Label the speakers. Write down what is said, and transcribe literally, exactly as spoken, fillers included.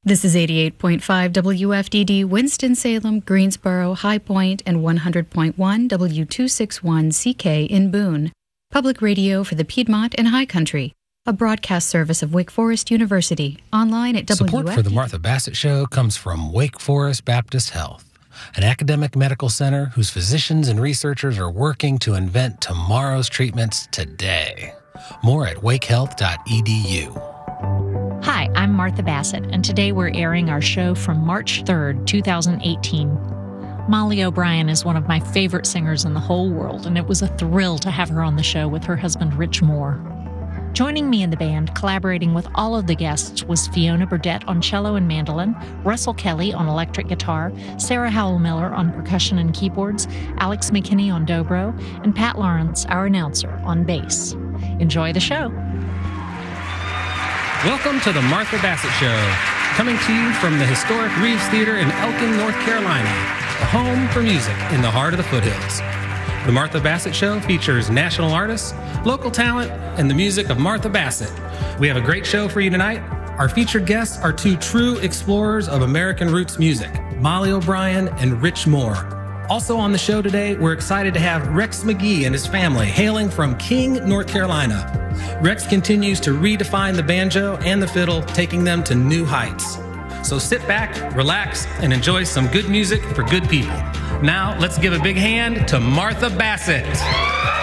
Speaker 1: This is eighty-eight point five W F D D, Winston-Salem, Greensboro, High Point, and one hundred point one W two sixty-one C K in Boone. Public radio for the Piedmont and High Country. A broadcast service of Wake Forest University. Online at W F D D.
Speaker 2: Support for the Martha Bassett Show comes from Wake Forest Baptist Health, an academic medical center whose physicians and researchers are working to invent tomorrow's treatments today. More at wake health dot e d u.
Speaker 3: Hi, I'm Martha Bassett, and today we're airing our show from March third, two thousand eighteen. Molly O'Brien is one of my favorite singers in the whole world, and it was a thrill to have her on the show with her husband, Rich Moore. Joining me in the band, collaborating with all of the guests, was Fiona Burdett on cello and mandolin, Russell Kelly on electric guitar, Sarah Howell Miller on percussion and keyboards, Alex McKinney on dobro, and Pat Lawrence, our announcer, on bass. Enjoy the show.
Speaker 2: Welcome to the Martha Bassett Show, coming to you from the historic Reeves Theater in Elkin, North Carolina, a home for music in the heart of the foothills. The Martha Bassett Show features national artists, local talent, and the music of Martha Bassett. We have a great show for you tonight. Our featured guests are two true explorers of American roots music, Molly O'Brien and Rich Moore. Also on the show today, we're excited to have Rex McGee and his family hailing from King, North Carolina. Rex continues to redefine the banjo and the fiddle, taking them to new heights. So sit back, relax, and enjoy some good music for good people. Now, let's give a big hand to Martha Bassett.